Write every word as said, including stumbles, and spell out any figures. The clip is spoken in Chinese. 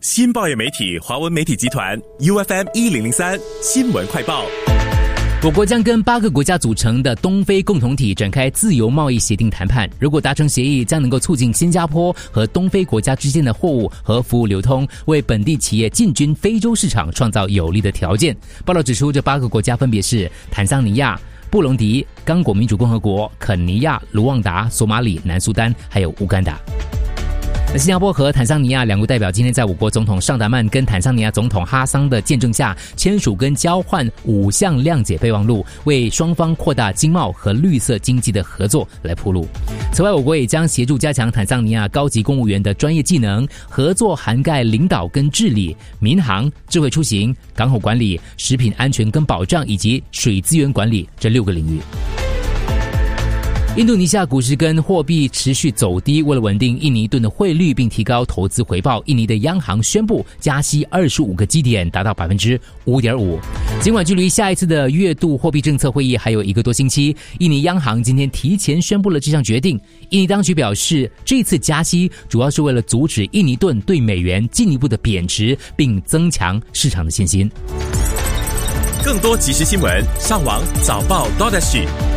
新报业媒体华文媒体集团 U F M 一零零三新闻快报。 我国将跟八个国家组成的东非共同体展开自由贸易协定谈判，如果达成协议，将能够促进新加坡和东非国家之间的货物和服务流通，为本地企业进军非洲市场创造有利的条件。报道指出，这八个国家分别是坦桑尼亚、布隆迪、刚果民主共和国、肯尼亚、卢旺达、索马里、南苏丹还有乌干达。那新加坡和坦桑尼亚两国代表今天在我国总统尚达曼跟坦桑尼亚总统哈桑的见证下，签署跟交换五项谅解备忘录，为双方扩大经贸和绿色经济的合作来铺路。此外，我国也将协助加强坦桑尼亚高级公务员的专业技能，合作涵盖领导跟治理、民航、智慧出行、港口管理、食品安全跟保障以及水资源管理这六个领域。印度尼西亚股市跟货币持续走低，为了稳定印尼盾的汇率并提高投资回报，印尼的央行宣布加息二十五个基点，达到 百分之五点五。 尽管距离下一次的月度货币政策会议还有一个多星期，印尼央行今天提前宣布了这项决定。印尼当局表示，这次加息主要是为了阻止印尼盾对美元进一步的贬值，并增强市场的信心。 更多即时新闻，上网早报 .dot S G。